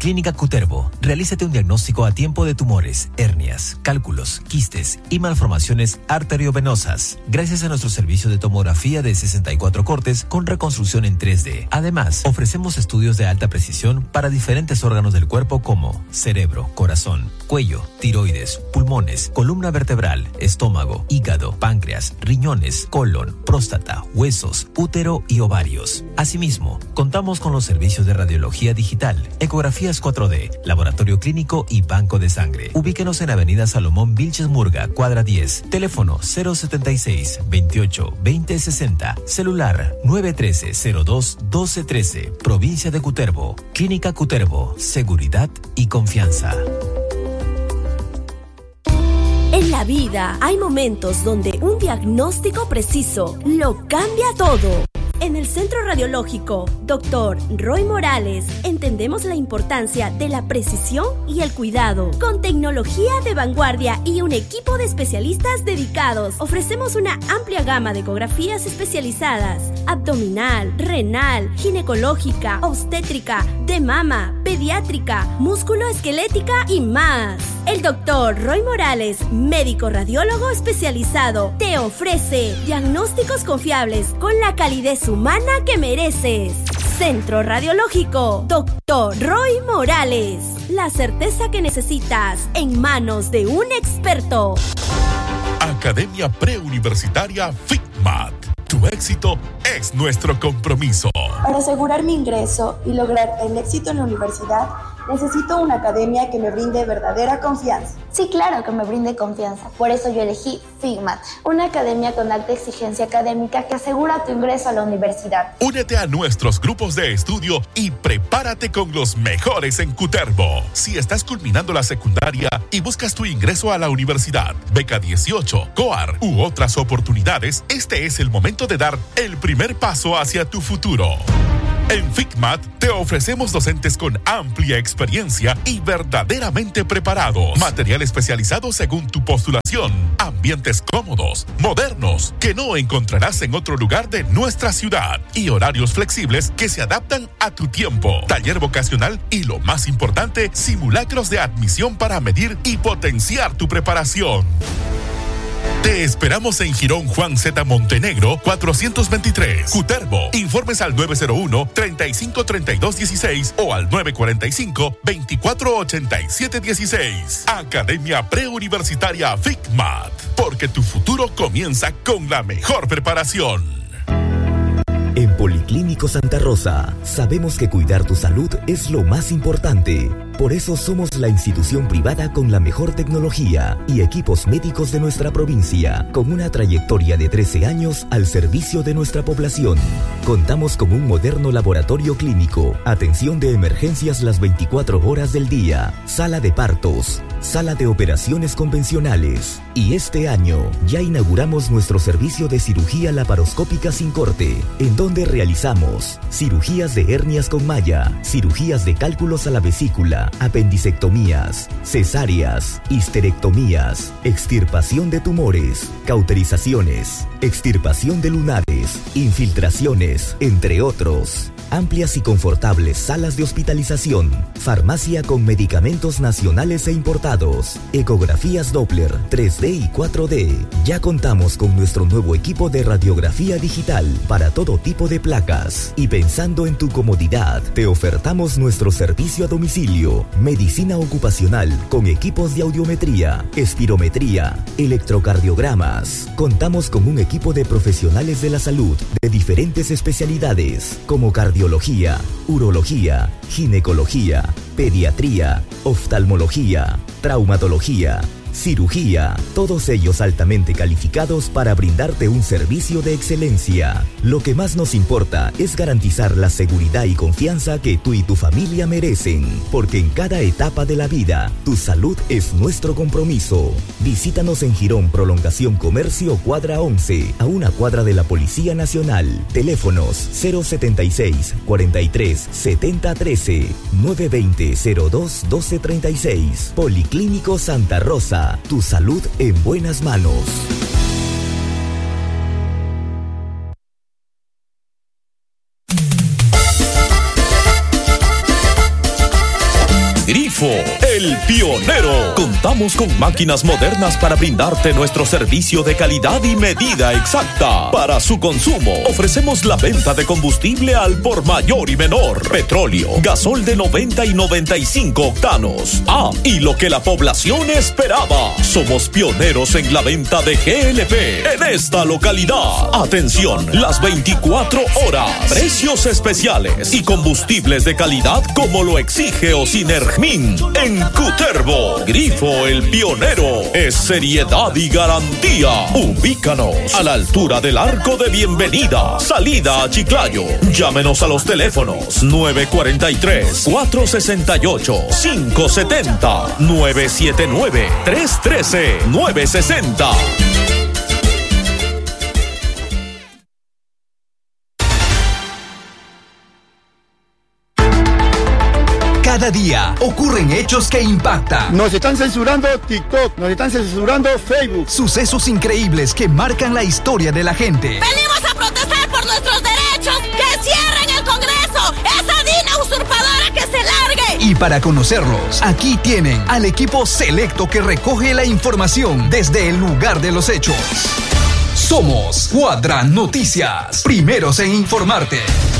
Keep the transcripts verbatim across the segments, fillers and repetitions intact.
Clínica Cutervo. Realízate un diagnóstico a tiempo de tumores, hernias, cálculos, quistes y malformaciones arteriovenosas. Gracias a nuestro servicio de tomografía de sesenta y cuatro cortes con reconstrucción en tres D. Además, ofrecemos estudios de alta precisión para diferentes órganos del cuerpo como cerebro, corazón, cuello, tiroides, pulmones, columna vertebral, estómago, hígado, páncreas, riñones, colon, próstata, huesos, útero y ovarios. Asimismo, contamos con los servicios de radiología digital, ecografías cuatro D, laboratorio clínico y banco de sangre. Ubíquenos en Avenida Salomón Vilches Murga, cuadra diez. Teléfono cero setenta y seis, veintiocho, veinte sesenta. Celular nueve uno tres, cero dos, doce trece. Provincia de Cutervo. Clínica Cutervo. Seguridad y confianza. En la vida hay momentos donde un diagnóstico preciso lo cambia todo. En el Centro Radiológico doctor Roy Morales entendemos la importancia de la precisión y el cuidado. Con tecnología de vanguardia y un equipo de especialistas dedicados, ofrecemos una amplia gama de ecografías especializadas: abdominal, renal, ginecológica, obstétrica, de mama, pediátrica, músculo-esquelética y más. El doctor Roy Morales, médico radiólogo especializado, te ofrece diagnósticos confiables con la calidez humana que mereces. Centro Radiológico doctor Roy Morales. La certeza que necesitas en manos de un experto. Academia Preuniversitaria FICMAT. Tu éxito es nuestro compromiso. Para asegurar mi ingreso y lograr el éxito en la universidad, necesito una academia que me brinde verdadera confianza. Sí, claro que me brinde confianza. Por eso yo elegí FICMAT, una academia con alta exigencia académica que asegura tu ingreso a la universidad. Únete a nuestros grupos de estudio y prepárate con los mejores en Cutervo. Si estás culminando la secundaria y buscas tu ingreso a la universidad, beca dieciocho, COAR u otras oportunidades, este es el momento de dar el primer paso hacia tu futuro. En FICMAT te ofrecemos docentes con amplia experiencia y verdaderamente preparados. Material especializado según tu postulación. Ambientes cómodos, modernos, que no encontrarás en otro lugar de nuestra ciudad. Y horarios flexibles que se adaptan a tu tiempo. Taller vocacional y, lo más importante, simulacros de admisión para medir y potenciar tu preparación. Te esperamos en Girón Juan Z. Montenegro, cuatrocientos veintitrés, Cutervo. Informes al nueve cero uno, treinta y cinco, treinta y dos dieciséis o al nueve cuarenta y cinco, veinticuatro ochenta y siete dieciséis. Academia Preuniversitaria FICMAT, porque tu futuro comienza con la mejor preparación. En Policlínico Santa Rosa, sabemos que cuidar tu salud es lo más importante. Por eso somos la institución privada con la mejor tecnología y equipos médicos de nuestra provincia, con una trayectoria de trece años al servicio de nuestra población. Contamos con un moderno laboratorio clínico, atención de emergencias las veinticuatro horas del día, sala de partos, sala de operaciones convencionales. Y este año ya inauguramos nuestro servicio de cirugía laparoscópica sin corte, en donde realizamos cirugías de hernias con malla, cirugías de cálculos a la vesícula, apendicectomías, cesáreas, histerectomías, extirpación de tumores, cauterizaciones, extirpación de lunares, infiltraciones, entre otros. Amplias y confortables salas de hospitalización, farmacia con medicamentos nacionales e importados, ecografías Doppler, tres D y cuatro D. Ya contamos con nuestro nuevo equipo de radiografía digital para todo tipo de placas. Y pensando en tu comodidad, te ofertamos nuestro servicio a domicilio, medicina ocupacional con equipos de audiometría, espirometría, electrocardiogramas. Contamos con un equipo de profesionales de la salud de diferentes especialidades como cardiología, urología, ginecología, pediatría, oftalmología, traumatología, cirugía, todos ellos altamente calificados para brindarte un servicio de excelencia. Lo que más nos importa es garantizar la seguridad y confianza que tú y tu familia merecen, porque en cada etapa de la vida, tu salud es nuestro compromiso. Visítanos en Girón Prolongación Comercio Cuadra once, a una cuadra de la Policía Nacional. Teléfonos cero setenta y seis, cuarenta y tres, setenta trece, nueve veinte, cero dos, doce treinta y seis. Policlínico Santa Rosa. Tu salud en buenas manos. Grifo, el pionero. Contamos con máquinas modernas para brindarte nuestro servicio de calidad y medida exacta. Para su consumo, ofrecemos la venta de combustible al por mayor y menor. Petróleo, gasol de noventa y noventa y cinco octanos. Ah, y lo que la población esperaba. Somos pioneros en la venta de G L P en esta localidad. Atención, las veinticuatro horas. Precios especiales y combustibles de calidad como lo exige Osinergmin en Cutervo. Grifo el pionero es seriedad y garantía. Ubícanos a la altura del arco de bienvenida, salida a Chiclayo. Llámenos a los teléfonos nueve cuatro tres, cuatro seis ocho, cinco siete cero, nueve siete nueve, tres uno tres, nueve seis cero. Cada día ocurren hechos que impactan. Nos están censurando TikTok, nos están censurando Facebook. Sucesos increíbles que marcan la historia de la gente. Venimos a protestar por nuestros derechos. ¡Que cierren el Congreso! ¡Esa Dina usurpadora que se largue! Y para conocerlos, aquí tienen al equipo selecto que recoge la información desde el lugar de los hechos. Somos Cuadra Noticias, primeros en informarte.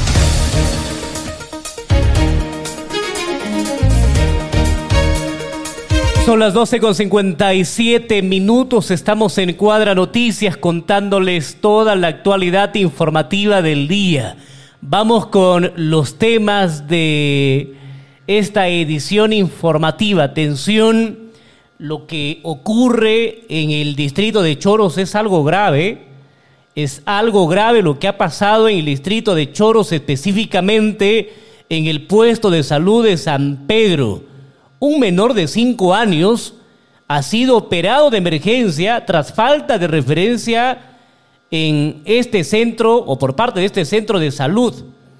Son las doce con cincuenta y siete minutos, estamos en Cuadra Noticias contándoles toda la actualidad informativa del día. Vamos con los temas de esta edición informativa. Atención, lo que ocurre en el distrito de Choros es algo grave. Es algo grave lo que ha pasado en el distrito de Choros, específicamente en el puesto de salud de San Pedro. Un menor de cinco años ha sido operado de emergencia tras falta de referencia en este centro o por parte de este centro de salud.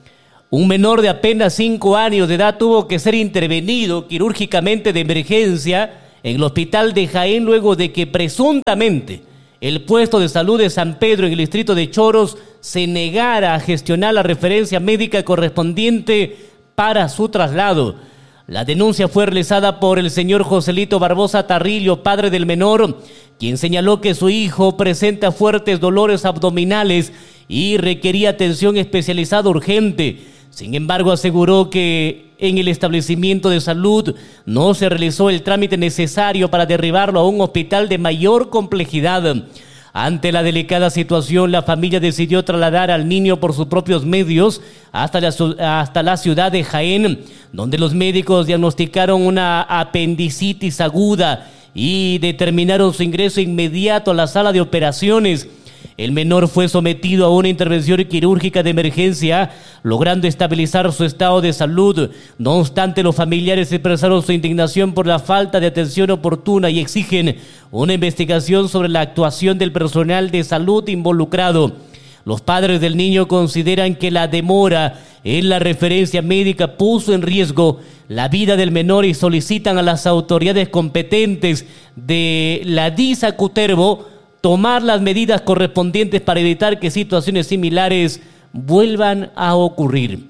Un menor de apenas cinco años de edad tuvo que ser intervenido quirúrgicamente de emergencia en el hospital de Jaén luego de que presuntamente el puesto de salud de San Pedro en el distrito de Choros se negara a gestionar la referencia médica correspondiente para su traslado. La denuncia fue realizada por el señor Joselito Barbosa Tarrillo, padre del menor, quien señaló que su hijo presenta fuertes dolores abdominales y requería atención especializada urgente. Sin embargo, aseguró que en el establecimiento de salud no se realizó el trámite necesario para derribarlo a un hospital de mayor complejidad. Ante la delicada situación, la familia decidió trasladar al niño por sus propios medios hasta la, hasta la ciudad de Jaén, donde los médicos diagnosticaron una apendicitis aguda y determinaron su ingreso inmediato a la sala de operaciones. El menor fue sometido a una intervención quirúrgica de emergencia, logrando estabilizar su estado de salud. No obstante, los familiares expresaron su indignación por la falta de atención oportuna y exigen una investigación sobre la actuación del personal de salud involucrado. Los padres del niño consideran que la demora en la referencia médica puso en riesgo la vida del menor y solicitan a las autoridades competentes de la D I S A Cutervo tomar las medidas correspondientes para evitar que situaciones similares vuelvan a ocurrir.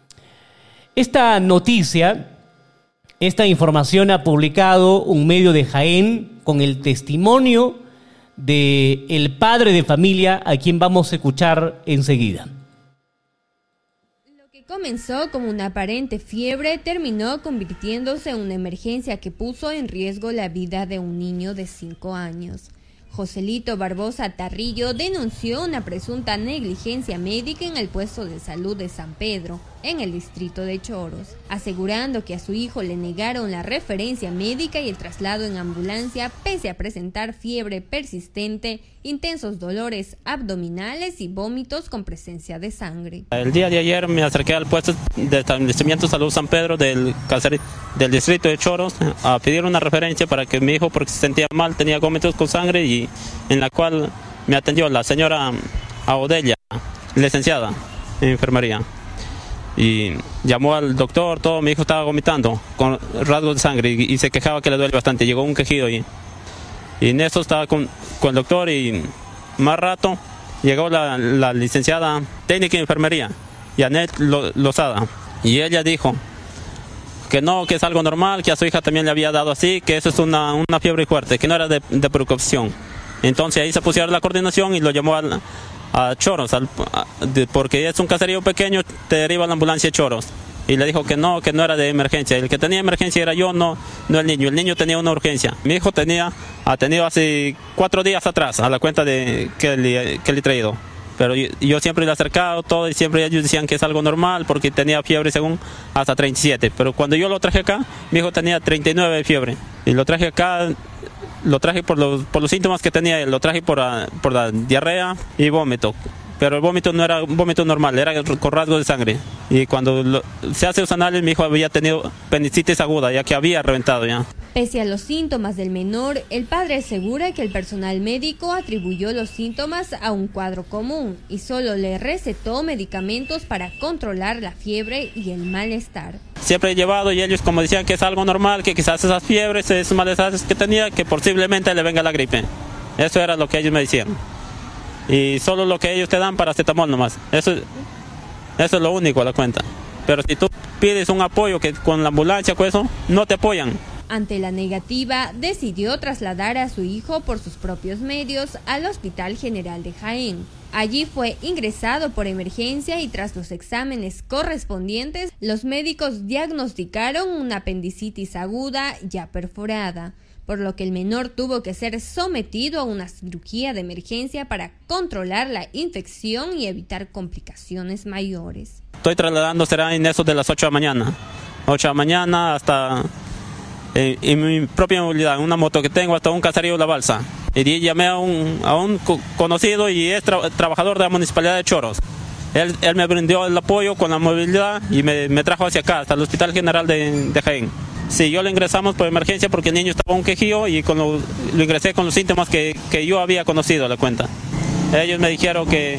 Esta noticia, esta información ha publicado un medio de Jaén con el testimonio del padre de familia, a quien vamos a escuchar enseguida. Lo que comenzó como una aparente fiebre terminó convirtiéndose en una emergencia que puso en riesgo la vida de un niño de cinco años. Joselito Barbosa Tarrillo denunció una presunta negligencia médica en el puesto de salud de San Pedro, en el distrito de Choros, asegurando que a su hijo le negaron la referencia médica y el traslado en ambulancia pese a presentar fiebre persistente, intensos dolores abdominales y vómitos con presencia de sangre. El día de ayer me acerqué al puesto de establecimiento de salud San Pedro del, del distrito de Choros a pedir una referencia para que mi hijo, porque se sentía mal, tenía vómitos con sangre, y en la cual me atendió la señora Audella, licenciada en enfermería. Y llamó al doctor, todo, mi hijo estaba vomitando con rasgos de sangre y, y se quejaba que le duele bastante, llegó un quejido y, y en eso estaba con, con el doctor, y más rato llegó la, la licenciada técnica en enfermería, Yanet Lozada, y ella dijo que no, que es algo normal, que a su hija también le había dado así, que eso es una, una fiebre fuerte, que no era de, de preocupación. Entonces ahí se pusieron la coordinación y lo llamó al, a Choros, al, a, de, porque es un caserío pequeño, te deriva la ambulancia de Choros. Y le dijo que no, que no era de emergencia. El que tenía emergencia era yo, no, no el niño. El niño tenía una urgencia. Mi hijo tenía, ha tenido hace cuatro días atrás, a la cuenta de que le, que le he traído. Pero yo, yo siempre le he acercado todo y siempre ellos decían que es algo normal porque tenía fiebre según hasta treinta y siete. Pero cuando yo lo traje acá, mi hijo tenía treinta y nueve de fiebre. Y lo traje acá, lo traje por los, por los síntomas que tenía él. Lo traje por, a, por la diarrea y vómito. Pero el vómito no era un vómito normal, era con rasgos de sangre. Y cuando lo, se hace los análisis, mi hijo había tenido apendicitis aguda, ya que había reventado ya. Pese a los síntomas del menor, el padre asegura que el personal médico atribuyó los síntomas a un cuadro común y solo le recetó medicamentos para controlar la fiebre y el malestar. Siempre he llevado y ellos como decían que es algo normal, que quizás esas fiebres, esos malestares que tenía, que posiblemente le venga la gripe. Eso era lo que ellos me decían. Y solo lo que ellos te dan paracetamol nomás. Eso, eso es lo único a la cuenta. Pero si tú pides un apoyo que con la ambulancia, con eso, no te apoyan. Ante la negativa, decidió trasladar a su hijo por sus propios medios al Hospital General de Jaén. Allí fue ingresado por emergencia y tras los exámenes correspondientes, los médicos diagnosticaron una apendicitis aguda ya perforada, por lo que el menor tuvo que ser sometido a una cirugía de emergencia para controlar la infección y evitar complicaciones mayores. Estoy trasladando, será en eso de las ocho de la mañana. ocho de la mañana hasta, eh, en mi propia movilidad, en una moto que tengo, hasta un caserío La Balsa. Y llamé a un, a un conocido y es tra trabajador de la Municipalidad de Choros. Él, él me brindó el apoyo con la movilidad y me, me trajo hacia acá, hasta el Hospital General de, de Jaén. Sí, yo lo ingresamos por emergencia porque el niño estaba un quejío y con lo, lo ingresé con los síntomas que, que yo había conocido a la cuenta. Ellos me dijeron que,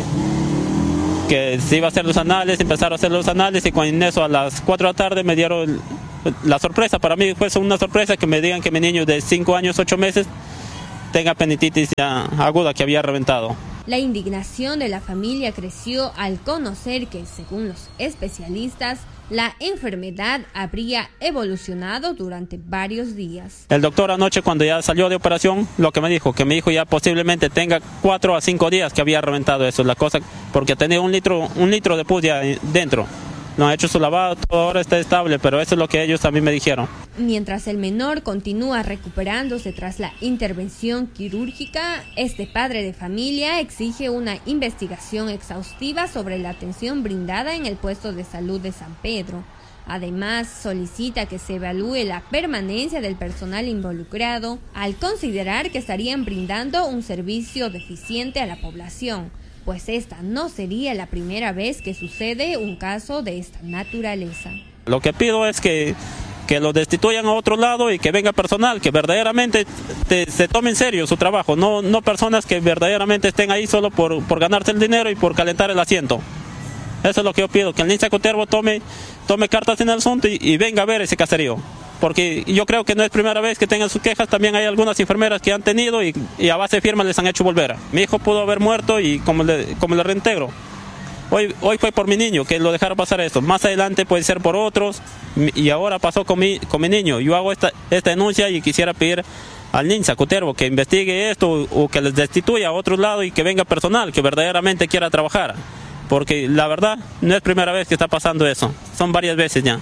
que se iba a hacer los análisis, empezaron a hacer los análisis y con eso a las cuatro de la tarde me dieron la sorpresa. Para mí fue una sorpresa que me digan que mi niño de cinco años, ocho meses tenga apendicitis aguda que había reventado. La indignación de la familia creció al conocer que, según los especialistas, la enfermedad habría evolucionado durante varios días. El doctor anoche, cuando ya salió de operación, lo que me dijo, que mi hijo ya posiblemente tenga cuatro a cinco días que había reventado eso, la cosa, porque tenía un litro, un litro de pus ya dentro. No ha hecho su lavado, todo ahora está estable, pero eso es lo que ellos a mí me dijeron. Mientras el menor continúa recuperándose tras la intervención quirúrgica, este padre de familia exige una investigación exhaustiva sobre la atención brindada en el puesto de salud de San Pedro. Además, solicita que se evalúe la permanencia del personal involucrado al considerar que estarían brindando un servicio deficiente a la población, pues esta no sería la primera vez que sucede un caso de esta naturaleza. Lo que pido es que, que lo destituyan a otro lado y que venga personal, que verdaderamente te, se tome en serio su trabajo, no, no personas que verdaderamente estén ahí solo por, por ganarse el dinero y por calentar el asiento. Eso es lo que yo pido, que el Ninsa Cutervo tome, tome cartas en el asunto y, y venga a ver ese caserío. Porque yo creo que no es primera vez que tengan sus quejas, también hay algunas enfermeras que han tenido y, y a base de firmas les han hecho volver. Mi hijo pudo haber muerto y como le, como le reintegro. Hoy, hoy fue por mi niño, que lo dejaron pasar esto. Más adelante puede ser por otros y ahora pasó con mi, con mi niño. Yo hago esta, esta denuncia y quisiera pedir al Ninsa Cutervo que investigue esto o, o que les destituya a otro lado y que venga personal, que verdaderamente quiera trabajar. Porque la verdad no es primera vez que está pasando eso, son varias veces ya.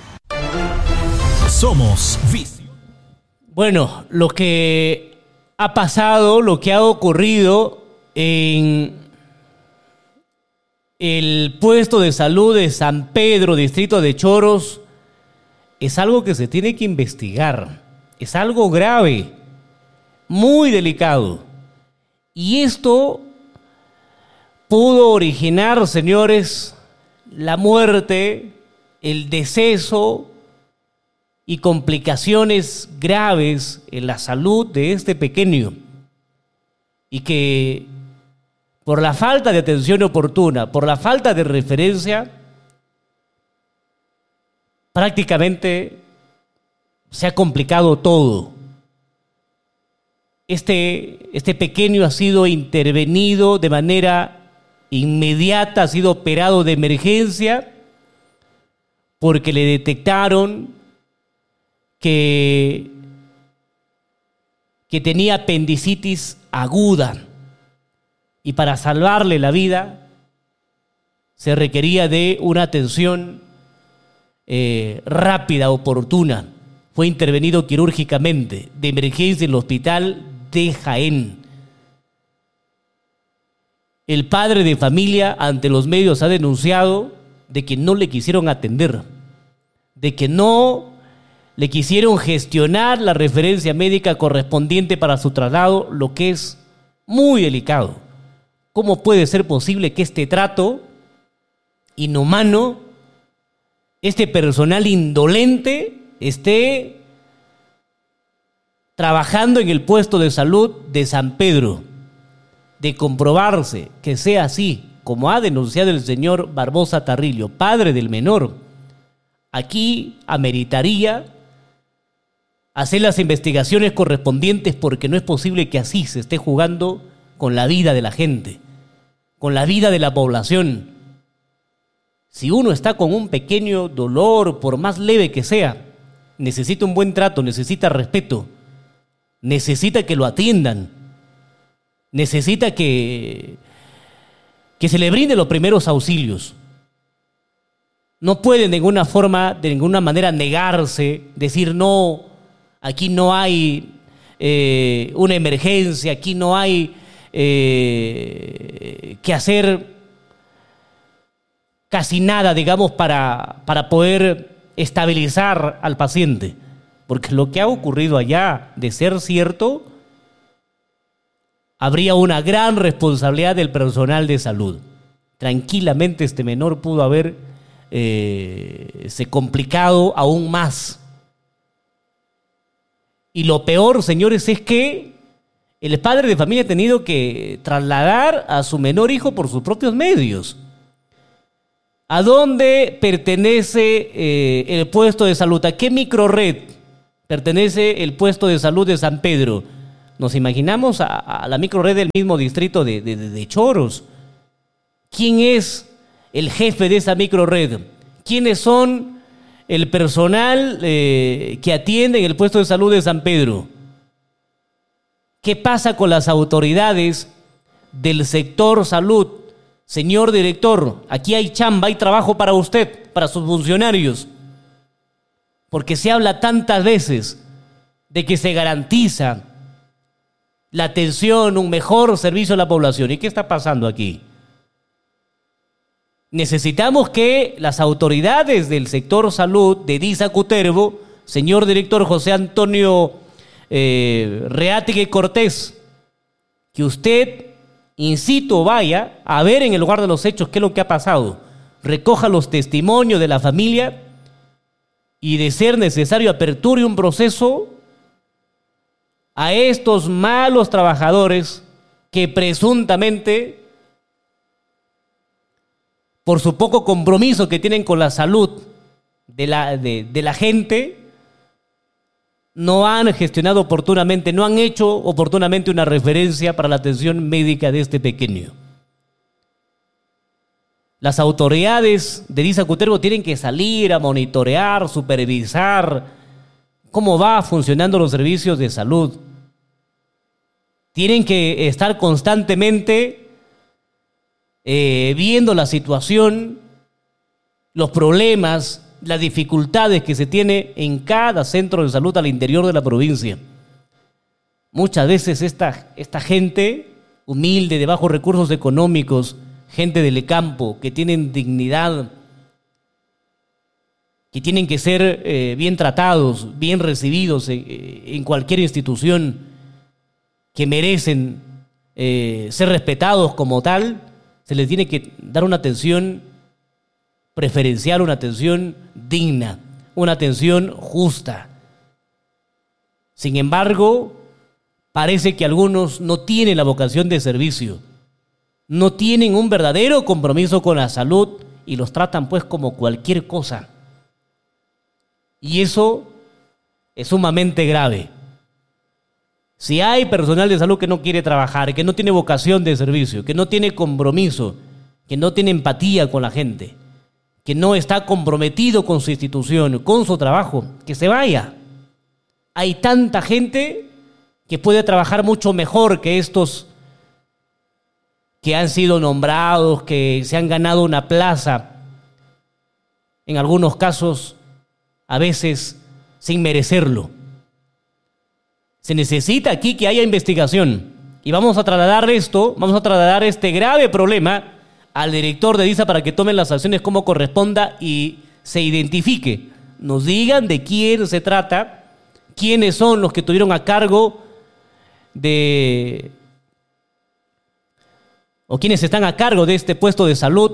Somos Vicio. Bueno, lo que ha pasado, lo que ha ocurrido en el puesto de salud de San Pedro, distrito de Choros, es algo que se tiene que investigar. Es algo grave, muy delicado. Y esto pudo originar, señores, la muerte, el deceso y complicaciones graves en la salud de este pequeño. Y que por la falta de atención oportuna, por la falta de referencia, prácticamente se ha complicado todo. Este, este pequeño ha sido intervenido de manera inmediata, ha sido operado de emergencia porque le detectaron que, que tenía apendicitis aguda y para salvarle la vida se requería de una atención eh, rápida, oportuna. Fue intervenido quirúrgicamente de emergencia en el hospital de Jaén. El padre de familia ante los medios ha denunciado de que no le quisieron atender, de que no le quisieron gestionar la referencia médica correspondiente para su traslado, lo que es muy delicado. ¿Cómo puede ser posible que este trato inhumano, este personal indolente, esté trabajando en el puesto de salud de San Pedro? De comprobarse que sea así, como ha denunciado el señor Barbosa Tarrillo, padre del menor, aquí ameritaría hacer las investigaciones correspondientes, porque no es posible que así se esté jugando con la vida de la gente, con la vida de la población. Si uno está con un pequeño dolor, por más leve que sea, necesita un buen trato, necesita respeto, necesita que lo atiendan, necesita que, que se le brinde los primeros auxilios. No puede de ninguna forma, de ninguna manera negarse, decir no, aquí no hay eh, una emergencia, aquí no hay eh, que hacer casi nada, digamos, para, para poder estabilizar al paciente. Porque lo que ha ocurrido allá, de ser cierto, habría una gran responsabilidad del personal de salud. Tranquilamente este menor pudo haber eh, se complicado aún más. Y lo peor, señores, es que el padre de familia ha tenido que trasladar a su menor hijo por sus propios medios. ¿A dónde pertenece eh, el puesto de salud? ¿A qué microred pertenece el puesto de salud de San Pedro? Nos imaginamos a, a la microred del mismo distrito de, de, de Choros. ¿Quién es el jefe de esa microred? ¿Quiénes son el personal eh, que atiende en el puesto de salud de San Pedro? ¿Qué pasa con las autoridades del sector salud? Señor director, aquí hay chamba, hay trabajo para usted, para sus funcionarios. Porque se habla tantas veces de que se garantiza la atención, un mejor servicio a la población. ¿Y qué está pasando aquí? Necesitamos que las autoridades del sector salud de Disa Cutervo, señor director José Antonio eh, Reategui Cortés, que usted in situ vaya a ver en el lugar de los hechos qué es lo que ha pasado, recoja los testimonios de la familia y, de ser necesario, aperture un proceso a estos malos trabajadores que presuntamente, por su poco compromiso que tienen con la salud de la, de, de la gente, no han gestionado oportunamente, no han hecho oportunamente una referencia para la atención médica de este pequeño. Las autoridades de Disa Cutervo tienen que salir a monitorear, supervisar cómo va funcionando los servicios de salud. Tienen que estar constantemente eh, viendo la situación, los problemas, las dificultades que se tiene en cada centro de salud al interior de la provincia. Muchas veces esta, esta gente humilde, de bajos recursos económicos, gente del campo, que tienen dignidad, que tienen que ser eh, bien tratados, bien recibidos en, en cualquier institución, que merecen eh, ser respetados como tal, se les tiene que dar una atención preferencial, una atención digna, una atención justa. Sin embargo, parece que algunos no tienen la vocación de servicio, no tienen un verdadero compromiso con la salud y los tratan pues como cualquier cosa. Y eso es sumamente grave. Si hay personal de salud que no quiere trabajar, que no tiene vocación de servicio, que no tiene compromiso, que no tiene empatía con la gente, que no está comprometido con su institución, con su trabajo, que se vaya, hay tanta gente que puede trabajar mucho mejor que estos que han sido nombrados, que se han ganado una plaza, en algunos casos, a veces sin merecerlo. Se necesita aquí que haya investigación y vamos a trasladar esto, vamos a trasladar este grave problema al director de DISA para que tomen las acciones como corresponda y se identifique. Nos digan de quién se trata, quiénes son los que tuvieron a cargo de... o quienes están a cargo de este puesto de salud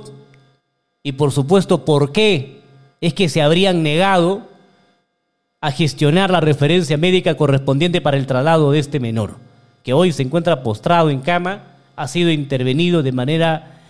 y por supuesto por qué es que se habrían negado a gestionar la referencia médica correspondiente para el traslado de este menor, que hoy se encuentra postrado en cama, ha sido intervenido de manera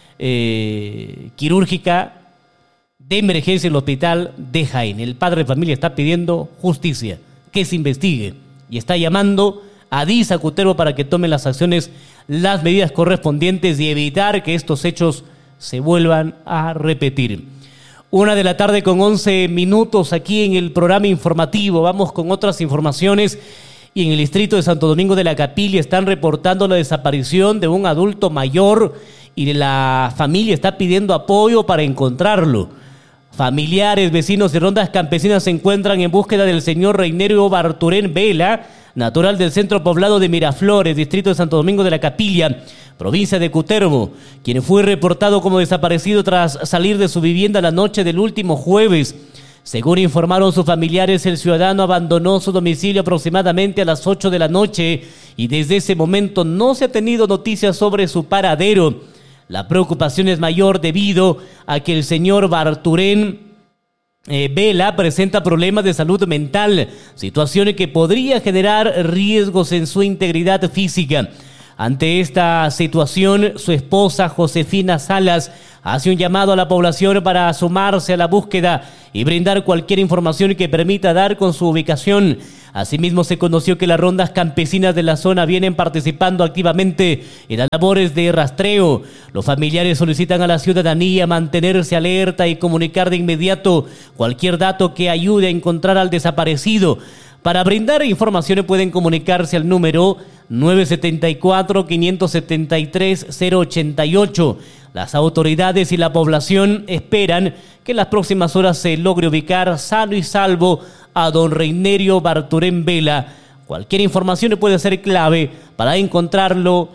eh, quirúrgica de emergencia en el hospital de Jaén. El padre de familia está pidiendo justicia, que se investigue y está llamando a DISA Cutervo para que tome las acciones, las medidas correspondientes y evitar que estos hechos se vuelvan a repetir. Una de la tarde con once minutos aquí en el programa informativo. Vamos con otras informaciones y en el distrito de Santo Domingo de la Capilla están reportando la desaparición de un adulto mayor y la familia está pidiendo apoyo para encontrarlo. Familiares, vecinos y rondas campesinas se encuentran en búsqueda del señor Reinerio Barturén Vela, natural del centro poblado de Miraflores, distrito de Santo Domingo de la Capilla, provincia de Cutervo, quien fue reportado como desaparecido tras salir de su vivienda la noche del último jueves. Según informaron sus familiares, el ciudadano abandonó su domicilio aproximadamente a las ocho de la noche y desde ese momento no se ha tenido noticias sobre su paradero. La preocupación es mayor debido a que el señor Barturén Eh, Vela presenta problemas de salud mental, situaciones que podría generar riesgos en su integridad física. Ante esta situación, su esposa Josefina Salas hace un llamado a la población para sumarse a la búsqueda y brindar cualquier información que permita dar con su ubicación. Asimismo, se conoció que las rondas campesinas de la zona vienen participando activamente en las labores de rastreo. Los familiares solicitan a la ciudadanía mantenerse alerta y comunicar de inmediato cualquier dato que ayude a encontrar al desaparecido. Para brindar informaciones pueden comunicarse al número nueve siete cuatro, cinco siete tres, cero ocho ocho. Las autoridades y la población esperan que en las próximas horas se logre ubicar sano y salvo a don Reinerio Barturén Vela. Cualquier información puede ser clave para encontrarlo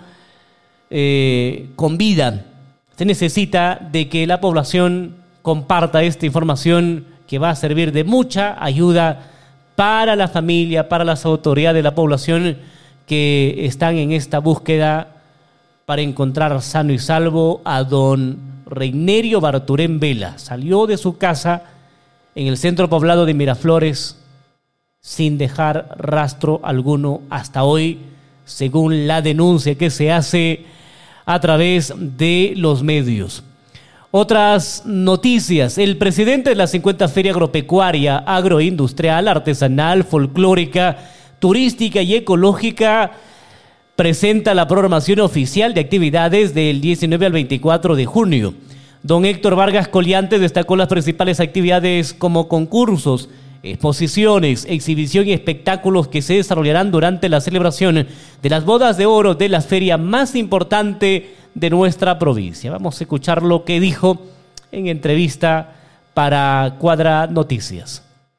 eh, con vida. Se necesita de que la población comparta esta información que va a servir de mucha ayuda para la familia, para las autoridades de la población que están en esta búsqueda para encontrar sano y salvo a don Reinerio Barturén Vela. Salió de su casa en el centro poblado de Miraflores sin dejar rastro alguno hasta hoy, según la denuncia que se hace a través de los medios. Otras noticias. El presidente de la cincuenta Feria Agropecuaria, Agroindustrial, Artesanal, Folclórica, Turística y Ecológica presenta la programación oficial de actividades del diecinueve al veinticuatro de junio. Don Héctor Vargas Colliantes destacó las principales actividades como concursos, exposiciones, exhibición y espectáculos que se desarrollarán durante la celebración de las bodas de oro de la feria más importante de nuestra provincia. Vamos a escuchar lo que dijo en entrevista para Cuadra Noticias.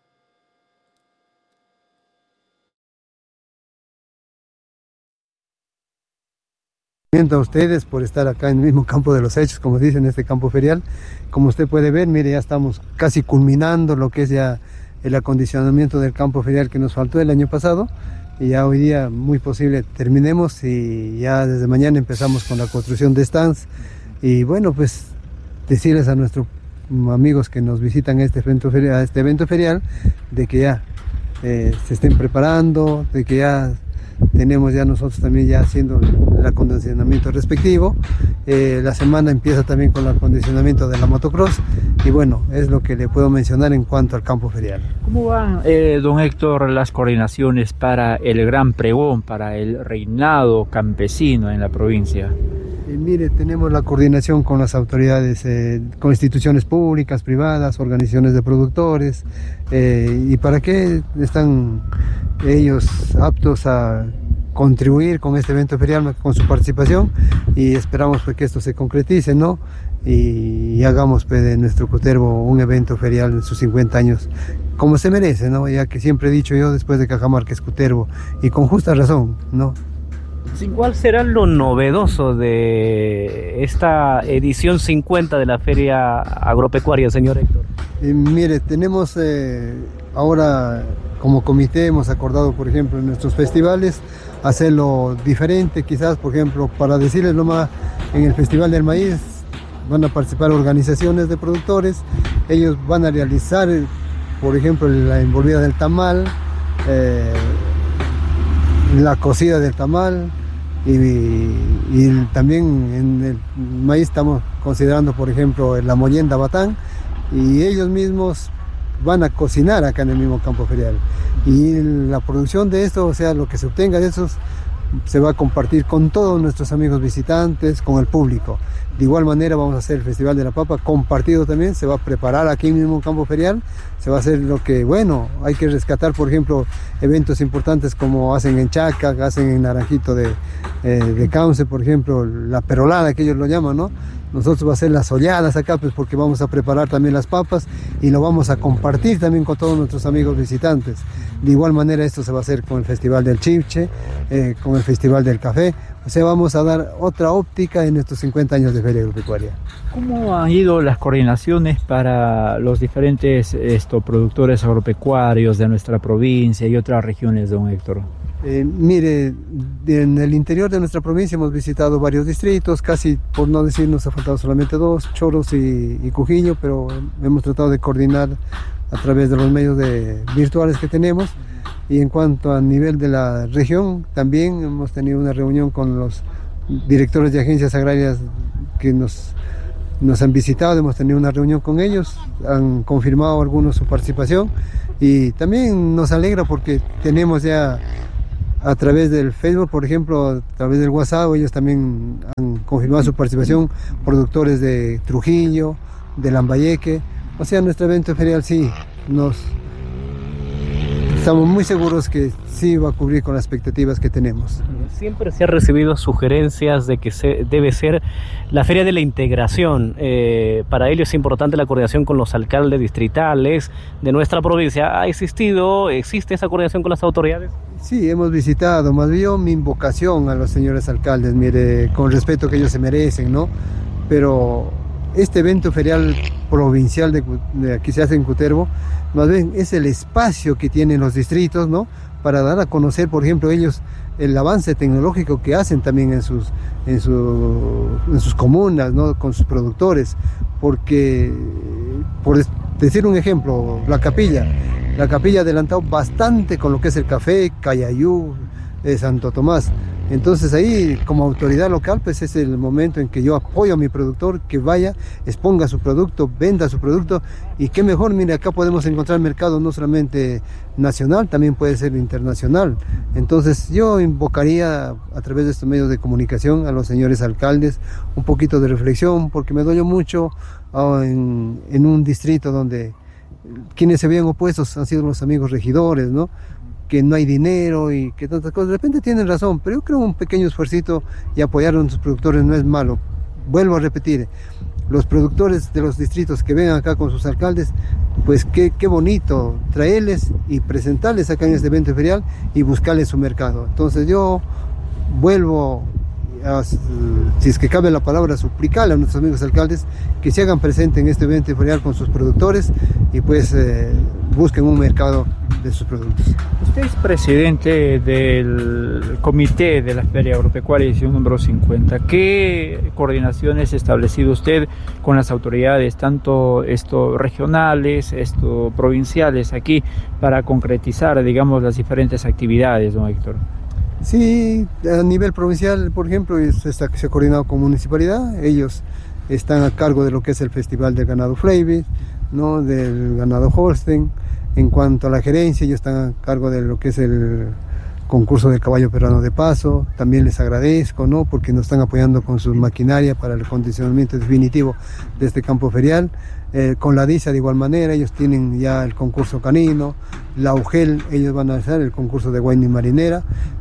A ustedes por estar acá en el mismo campo de los hechos, como dicen, este campo ferial. Como usted puede ver, mire, ya estamos casi culminando lo que es ya el acondicionamiento del campo ferial que nos faltó el año pasado, y ya hoy día muy posible terminemos y ya desde mañana empezamos con la construcción de stands. Y bueno, pues decirles a nuestros amigos que nos visitan a este evento ferial, a este evento ferial de que ya eh, se estén preparando, de que ya tenemos ya nosotros también ya haciendo el acondicionamiento respectivo. Eh, la semana empieza también con el acondicionamiento de la motocross y bueno, es lo que le puedo mencionar en cuanto al campo ferial. ¿Cómo van, eh, don Héctor, las coordinaciones para el gran pregón, para el reinado campesino en la provincia? Eh, mire, tenemos la coordinación con las autoridades, eh, con instituciones públicas, privadas, organizaciones de productores, eh, y para qué están ellos aptos a contribuir con este evento ferial, con su participación, y esperamos pues, que esto se concretice, ¿no? Y, y hagamos pues, de nuestro Cutervo un evento ferial en sus cincuenta años, como se merece, ¿no? Ya que siempre he dicho yo, después de Cajamarca es Cutervo, y con justa razón, ¿no? ¿Cuál será lo novedoso de esta edición cincuenta de la Feria Agropecuaria, señor Héctor? Eh, mire, tenemos eh, ahora como comité hemos acordado, por ejemplo, en nuestros festivales hacerlo diferente, quizás, por ejemplo, para decirles nomás, en el Festival del Maíz van a participar organizaciones de productores, ellos van a realizar, por ejemplo, la envolvida del tamal, eh, la cocida del tamal, y, y también en el maíz estamos considerando, por ejemplo, la molienda batán, y ellos mismos van a cocinar acá en el mismo campo ferial, y la producción de esto, o sea, lo que se obtenga de esos se va a compartir con todos nuestros amigos visitantes, con el público. De igual manera vamos a hacer el Festival de la Papa compartido también, se va a preparar aquí mismo en un campo ferial, se va a hacer lo que, bueno, hay que rescatar, por ejemplo, eventos importantes como hacen en Chaca, hacen en Naranjito de, eh, de Cauce, por ejemplo, la perolada que ellos lo llaman, ¿no? Nosotros va a ser las olladas acá, pues porque vamos a preparar también las papas y lo vamos a compartir también con todos nuestros amigos visitantes. De igual manera esto se va a hacer con el Festival del Chipche, eh, con el Festival del Café. O sea, vamos a dar otra óptica en estos cincuenta años de Feria Agropecuaria. ¿Cómo han ido las coordinaciones para los diferentes esto, productores agropecuarios de nuestra provincia y otras regiones, don Héctor? Eh, mire, en el interior de nuestra provincia hemos visitado varios distritos, casi por no decir nos ha faltado solamente dos, Choros y, y Cujillo, pero hemos tratado de coordinar a través de los medios de, virtuales que tenemos. Y en cuanto a nivel de la región, también hemos tenido una reunión con los directores de agencias agrarias que nos, nos han visitado, hemos tenido una reunión con ellos, han confirmado algunos su participación, y también nos alegra porque tenemos ya a través del Facebook, por ejemplo, a través del WhatsApp, ellos también han confirmado su participación, productores de Trujillo, de Lambayeque. O sea, nuestro evento ferial sí, nos estamos muy seguros que sí va a cubrir con las expectativas que tenemos. Siempre se ha recibido sugerencias de que se debe ser la Feria de la Integración. Eh, para ello es importante la coordinación con los alcaldes distritales de nuestra provincia. ¿Ha existido, existe esa coordinación con las autoridades? Sí, hemos visitado, más bien mi invocación a los señores alcaldes, mire, con respeto que ellos se merecen, ¿no? Pero este evento ferial provincial de, de aquí se hace en Cutervo, más bien es el espacio que tienen los distritos, ¿no? Para dar a conocer, por ejemplo, ellos el avance tecnológico que hacen también en sus, en su, en sus comunas, ¿no? Con sus productores, porque, por decir un ejemplo, la capilla, la capilla ha adelantado bastante con lo que es el café, Cayayú, eh, Santo Tomás. Entonces ahí, como autoridad local, pues es el momento en que yo apoyo a mi productor, que vaya, exponga su producto, venda su producto, y qué mejor, mire, acá podemos encontrar mercado no solamente nacional, también puede ser internacional. Entonces yo invocaría a través de estos medios de comunicación a los señores alcaldes un poquito de reflexión, porque me doy mucho oh, en, en un distrito donde quienes se habían opuestos han sido los amigos regidores, ¿no? Que no hay dinero y que tantas cosas. De repente tienen razón, pero yo creo un pequeño esfuercito y apoyar a nuestros productores no es malo. Vuelvo a repetir, los productores de los distritos que vengan acá con sus alcaldes, pues qué, qué bonito traerles y presentarles acá en este evento ferial y buscarles su mercado. Entonces yo vuelvo a, si es que cabe la palabra, suplicarle a nuestros amigos alcaldes que se hagan presentes en este evento ferial con sus productores y pues eh, busquen un mercado de sus productos. Usted es presidente del comité de la Feria Agropecuaria edición número cincuenta. ¿Qué coordinaciones ha establecido usted con las autoridades, tanto esto regionales, esto provinciales aquí, para concretizar, digamos, las diferentes actividades, don Héctor? Sí, a nivel provincial, por ejemplo, se, está, se ha coordinado con municipalidad. Ellos están a cargo de lo que es el Festival del Ganado Fleivis, ¿no? Del ganado Holstein. En cuanto a la gerencia, ellos están a cargo de lo que es el concurso del caballo peruano de paso. También les agradezco, ¿no? Porque nos están apoyando con su maquinaria para el acondicionamiento definitivo de este campo ferial. Eh, con la DISA de igual manera, ellos tienen ya el concurso canino, la UGEL, ellos van a hacer el concurso de Guayni Marinera,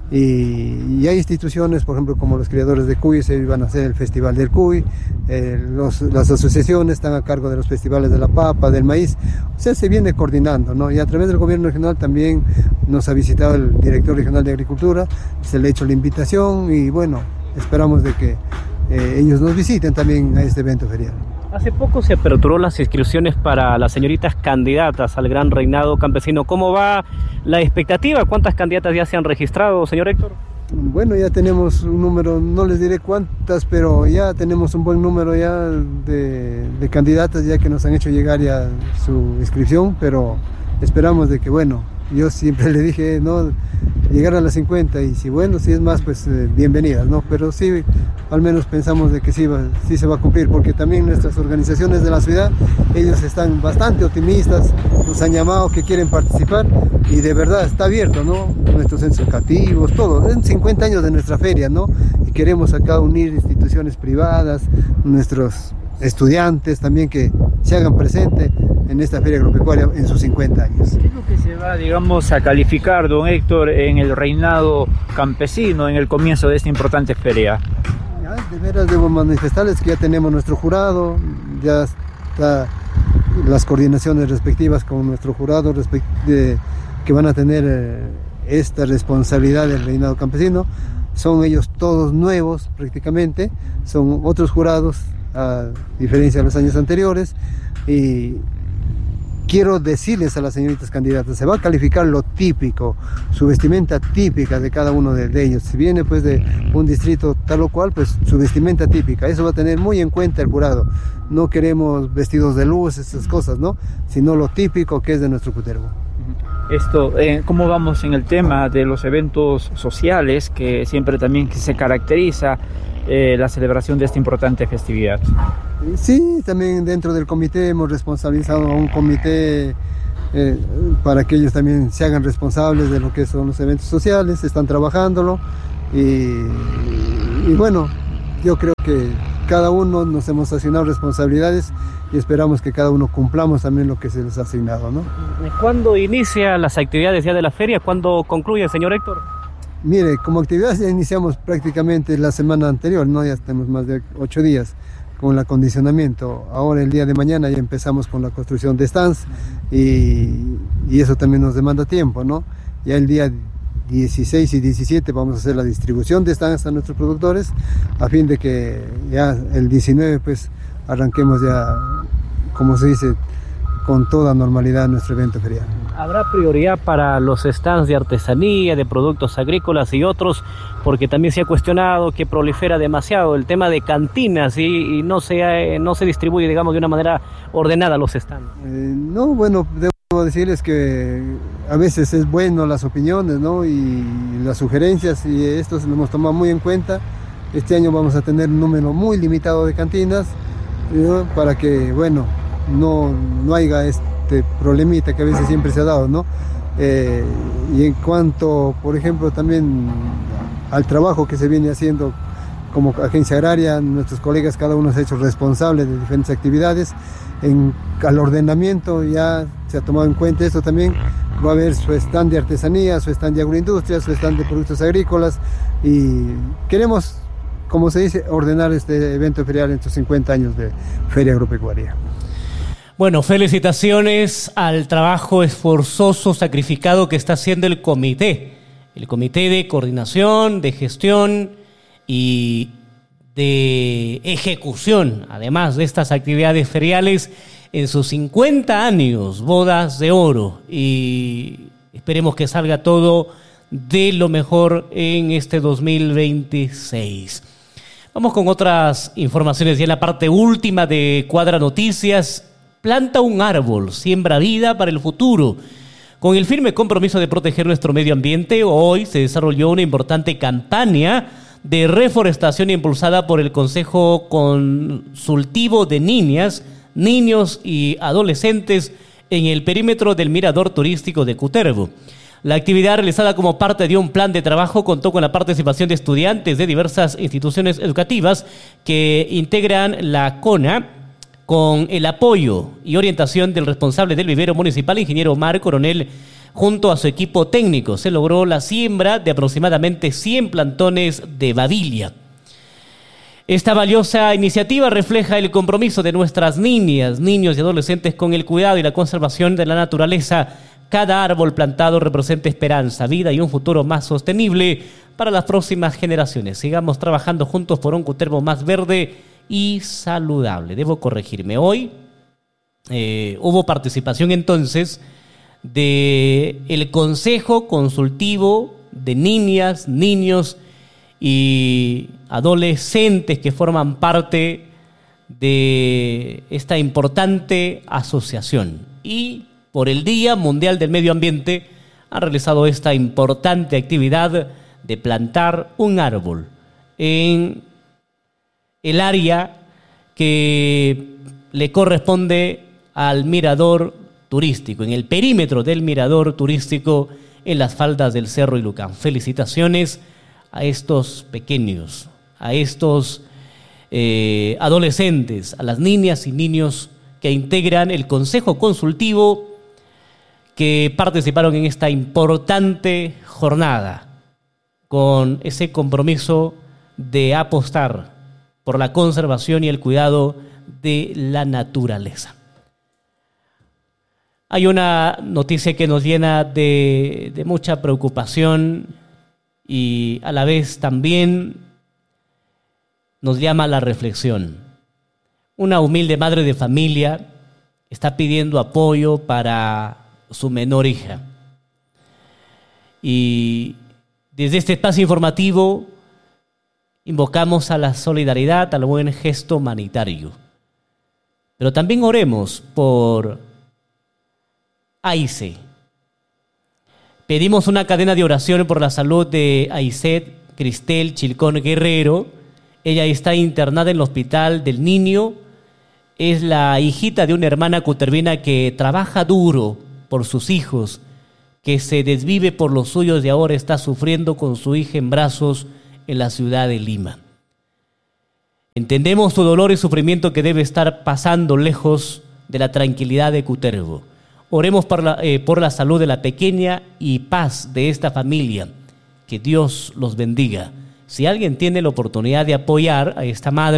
y, y hay instituciones, por ejemplo, como los criadores de cuy, ellos van a hacer el Festival del Cuy, eh, los, las asociaciones están a cargo de los festivales de la papa, del maíz, o sea, se viene coordinando, ¿no? Y a través del gobierno regional también nos ha visitado el director regional de Agricultura, se le ha hecho la invitación y bueno, esperamos de que eh, ellos nos visiten también a este evento ferial. Hace poco se aperturó las inscripciones para las señoritas candidatas al Gran Reinado Campesino. ¿Cómo va la expectativa? ¿Cuántas candidatas ya se han registrado, señor Héctor? Bueno, ya tenemos un número, no les diré cuántas, pero ya tenemos un buen número ya de, de candidatas ya que nos han hecho llegar ya su inscripción, pero esperamos de que, bueno, yo siempre le dije, no, llegar a las cincuenta y si bueno, si es más, pues eh, bienvenidas, ¿no? Pero sí, al menos pensamos de que sí, va, sí se va a cumplir, porque también nuestras organizaciones de la ciudad, ellos están bastante optimistas, nos han llamado que quieren participar y de verdad está abierto, ¿no? Nuestros centros educativos, todo, en cincuenta años de nuestra feria, ¿no? Y queremos acá unir instituciones privadas, nuestros estudiantes también que se hagan presente en esta feria agropecuaria en sus cincuenta años. ¿Qué es lo que se va, digamos, a calificar, don Héctor, en el reinado campesino, en el comienzo de esta importante feria? Ya, de veras debo manifestarles que ya tenemos nuestro jurado, ya está las coordinaciones respectivas con nuestro jurado de, que van a tener eh, esta responsabilidad del reinado campesino. Son ellos todos nuevos prácticamente, son otros jurados a diferencia de los años anteriores, y quiero decirles a las señoritas candidatas, se va a calificar lo típico, su vestimenta típica de cada uno de, de ellos. Si viene pues de un distrito tal o cual, pues su vestimenta típica, eso va a tener muy en cuenta el jurado. No queremos vestidos de luz, esas cosas, ¿no? Sino lo típico que es de nuestro Cutervo. Esto, eh, ¿cómo vamos en el tema de los eventos sociales, que siempre también se caracteriza eh, la celebración de esta importante festividad? Sí, también dentro del comité hemos responsabilizado a un comité eh, para que ellos también se hagan responsables de lo que son los eventos sociales, están trabajándolo y, y bueno, yo creo que cada uno nos hemos asignado responsabilidades y esperamos que cada uno cumplamos también lo que se les ha asignado, ¿no? ¿Cuándo inicia las actividades ya de la feria? ¿Cuándo concluye, señor Héctor? Mire, como actividades ya iniciamos prácticamente la semana anterior, ¿no? Ya tenemos más de ocho días con el acondicionamiento. Ahora el día de mañana ya empezamos con la construcción de stands y, y eso también nos demanda tiempo, ¿no? Ya el día dieciséis y diecisiete vamos a hacer la distribución de stands a nuestros productores a fin de que ya el diecinueve pues arranquemos ya, como se dice, con toda normalidad nuestro evento ferial. ¿Habrá prioridad para los stands de artesanía, de productos agrícolas y otros? Porque también se ha cuestionado que prolifera demasiado el tema de cantinas y, y no, se, no se distribuye, digamos, de una manera ordenada los stands. Eh, no, bueno, debo decirles que a veces es bueno las opiniones, ¿no? Y las sugerencias, y esto lo hemos tomado muy en cuenta. Este año vamos a tener un número muy limitado de cantinas, ¿no? Para que, bueno, no, no haya este problemita que a veces siempre se ha dado, ¿no? Eh, y en cuanto, por ejemplo, también al trabajo que se viene haciendo como agencia agraria, nuestros colegas cada uno se ha hecho responsable de diferentes actividades. En, al ordenamiento ya se ha tomado en cuenta esto también. Va a haber su stand de artesanía, su stand de agroindustria, su stand de productos agrícolas y queremos, como se dice, ordenar este evento ferial en estos cincuenta años de Feria Agropecuaria. Bueno, felicitaciones al trabajo esforzoso, sacrificado que está haciendo el comité, el comité de coordinación, de gestión y de ejecución, además de estas actividades feriales en sus cincuenta años, bodas de oro, y esperemos que salga todo de lo mejor en este dos mil veintiséis. Vamos con otras informaciones ya en la parte última de Cuadra Noticias. Planta un árbol, siembra vida para el futuro. Con el firme compromiso de proteger nuestro medio ambiente, hoy se desarrolló una importante campaña de reforestación impulsada por el Consejo Consultivo de Niñas, Niños y Adolescentes en el perímetro del Mirador Turístico de Cutervo. La actividad realizada como parte de un plan de trabajo contó con la participación de estudiantes de diversas instituciones educativas que integran la CONA, con el apoyo y orientación del responsable del vivero municipal, ingeniero Omar Coronel, junto a su equipo técnico, se logró la siembra de aproximadamente cien plantones de babilla. Esta valiosa iniciativa refleja el compromiso de nuestras niñas, niños y adolescentes con el cuidado y la conservación de la naturaleza. Cada árbol plantado representa esperanza, vida y un futuro más sostenible para las próximas generaciones. Sigamos trabajando juntos por un Cutervo más verde y saludable. Debo corregirme. Hoy eh, hubo participación entonces del Consejo Consultivo de Niñas, Niños y adolescentes que forman parte de esta importante asociación. Y por el Día Mundial del Medio Ambiente han realizado esta importante actividad de plantar un árbol en el área que le corresponde al mirador turístico, en el perímetro del mirador turístico en las faldas del Cerro Ilucán. Felicitaciones a estos pequeños, a estos eh, adolescentes, a las niñas y niños que integran el Consejo Consultivo que participaron en esta importante jornada con ese compromiso de apostar por la conservación y el cuidado de la naturaleza. Hay una noticia que nos llena de, de mucha preocupación y a la vez también nos llama a la reflexión. Una humilde madre de familia está pidiendo apoyo para su menor hija. Y desde este espacio informativo invocamos a la solidaridad, al buen gesto humanitario. Pero también oremos por Aice. Pedimos una cadena de oración por la salud de Aicet Cristel Chilcón Guerrero. Ella está internada en el Hospital del Niño. Es la hijita de una hermana cutervina que trabaja duro por sus hijos, que se desvive por los suyos y ahora está sufriendo con su hija en brazos en la ciudad de Lima. Entendemos su dolor y sufrimiento que debe estar pasando lejos de la tranquilidad de Cutervo. Oremos por la, eh, por la salud de la pequeña y paz de esta familia. Que Dios los bendiga. Si alguien tiene la oportunidad de apoyar a esta madre,